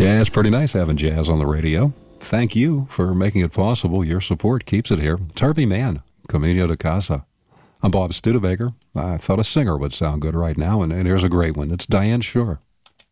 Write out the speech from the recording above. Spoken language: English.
Yeah, it's pretty nice having jazz on the radio. Thank you for making it possible. Your support keeps it here. It's Herbie Mann, Camino de Casa. I'm Bob Studebaker. I thought a singer would sound good right now, and here's a great one. It's Diane Shore.